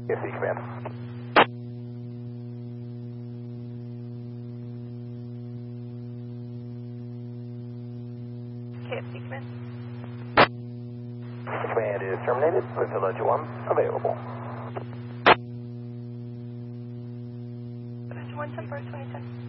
KFC command. KFC command. Command is terminated. Village 1 available. Village 1, 10 Bird 2010.